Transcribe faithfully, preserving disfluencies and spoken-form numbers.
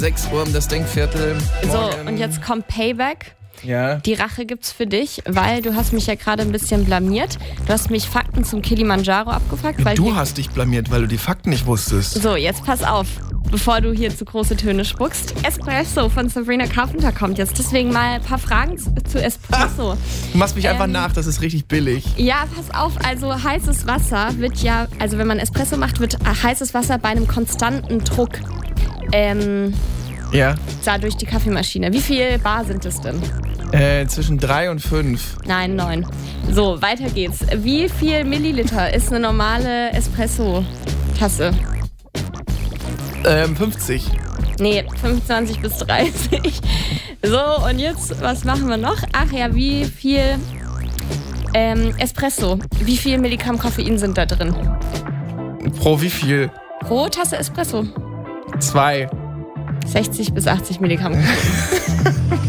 sechs Uhr um das Denkviertel. So, Morgen. und jetzt kommt Payback. Ja. Die Rache gibt's für dich, weil du hast mich ja gerade ein bisschen blamiert. Du hast mich Fakten zum Kilimanjaro abgefragt. Weil Du hast dich blamiert, weil du die Fakten nicht wusstest. So, jetzt pass auf, bevor du hier zu große Töne spuckst. Espresso von Sabrina Carpenter kommt jetzt. Deswegen mal ein paar Fragen zu, zu Espresso. Du machst mich einfach Ähm, nach, das ist richtig billig. Ja, pass auf, also heißes Wasser wird ja, also wenn man Espresso macht, wird heißes Wasser bei einem konstanten Druck ähm, Ja. da durch die Kaffeemaschine. Wie viel Bar sind es denn? Äh, zwischen drei und fünf. Nein, neun. So, weiter geht's. Wie viel Milliliter ist eine normale Espresso-Tasse? Ähm, fünfzig. Nee, fünfundzwanzig bis dreißig. So, und jetzt, was machen wir noch? Ach ja, wie viel ähm, Espresso? Wie viel Milligramm Koffein sind da drin? Pro wie viel? Pro Tasse Espresso. Zwei. sechzig bis achtzig Milligramm Koffein.